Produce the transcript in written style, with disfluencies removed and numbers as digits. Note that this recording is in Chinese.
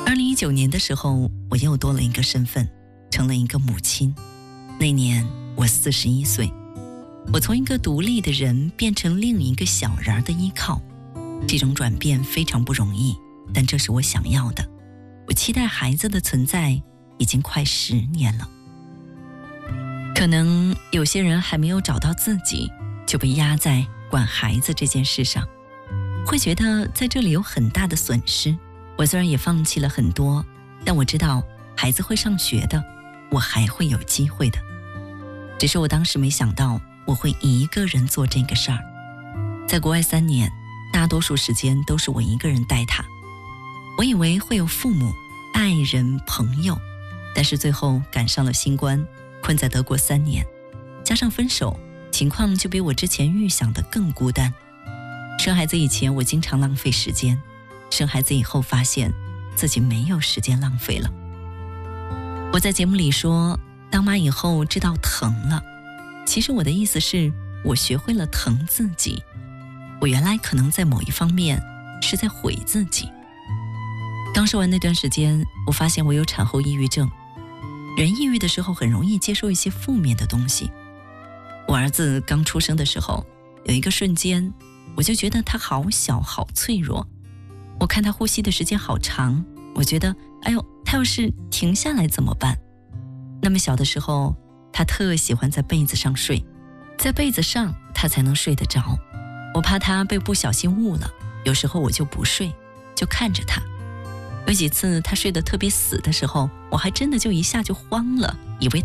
2019年的时候，我又多了一个身份，成了一个母亲。那年我41岁，我从一个独立的人变成另一个小人的依靠。这种转变非常不容易，但这是我想要的。我期待孩子的存在已经快10年了。可能有些人还没有找到自己，就被压在管孩子这件事上，会觉得在这里有很大的损失。我虽然也放弃了很多，但我知道孩子会上学的，我还会有机会的。只是我当时没想到我会一个人做这个事儿。在国外3年，大多数时间都是我一个人带他。我以为会有父母、爱人、朋友，但是最后赶上了新冠，困在德国3年，加上分手，情况就比我之前预想的更孤单。生孩子以前我经常浪费时间，生孩子以后发现自己没有时间浪费了。我在节目里说，当妈以后知道疼了，其实我的意思是我学会了疼自己。我原来可能在某一方面是在毁自己。刚生完那段时间，我发现我有产后抑郁症。人抑郁的时候很容易接受一些负面的东西。我儿子刚出生的时候，有一个瞬间，我就觉得他好小好脆弱。我看他呼吸的时间好长，我觉得哎呦，他要是停下来怎么办？那么小的时候，他特喜欢在被子上睡，在被子上他才能睡得着。我怕他被不小心误了，有时候我就不睡，就看着他。有几次他睡得特别死的时候，我还真的就一下就慌了，以为